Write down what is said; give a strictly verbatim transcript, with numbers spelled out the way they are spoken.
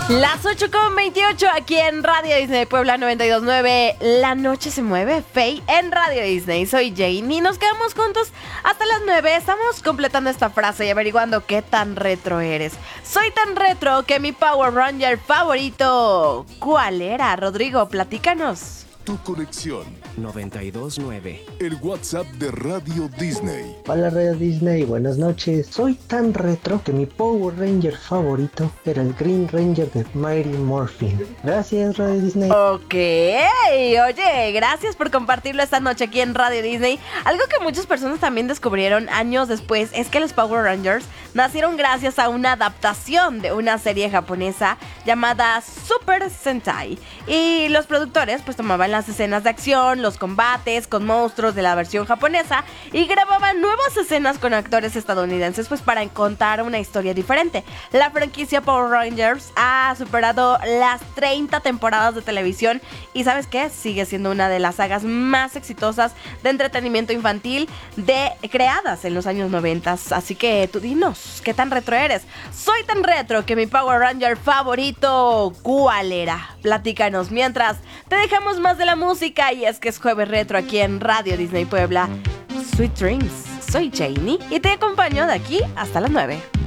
Las ocho con veintiocho aquí en Radio Disney Puebla noventa y dos punto nueve. La noche se mueve, Faye, en Radio Disney. Soy Jane y nos quedamos juntos hasta las nueve. Estamos completando esta frase y averiguando qué tan retro eres. Soy tan retro que mi Power Ranger favorito. ¿Cuál era, Rodrigo? Platícanos. Tu conexión noventa y dos punto nueve. El WhatsApp de Radio Disney. Hola Radio Disney, buenas noches. Soy tan retro que mi Power Ranger favorito era el Green Ranger de Mighty Morphin. Gracias Radio Disney. Ok, oye, gracias por compartirlo esta noche aquí en Radio Disney. Algo que muchas personas también descubrieron años después es que los Power Rangers nacieron gracias a una adaptación de una serie japonesa llamada Super Sentai. Y los productores pues tomaban las escenas de acción, los combates con monstruos de la versión japonesa y grababan nuevas escenas con actores estadounidenses pues para contar una historia diferente. La franquicia Power Rangers ha superado las treinta temporadas de televisión y ¿sabes qué? Sigue siendo una de las sagas más exitosas de entretenimiento infantil de creadas en los años noventa. Así que tú dinos, ¿qué tan retro eres? Soy tan retro que mi Power Ranger favorito, ¿cuál era? Platícanos mientras te dejamos más de la música y es que es jueves retro aquí en Radio Disney Puebla. Sweet Dreams, soy Janie y te acompaño de aquí hasta las nueve.